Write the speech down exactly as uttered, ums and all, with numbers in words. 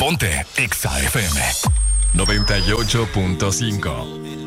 Ponte Exa F M noventa y ocho punto cinco.